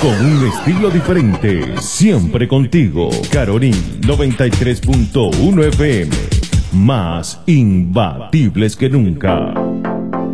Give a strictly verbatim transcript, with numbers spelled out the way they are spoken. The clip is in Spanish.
con un estilo diferente, siempre contigo. Caroní noventa y tres punto uno F M, más imbatibles que nunca.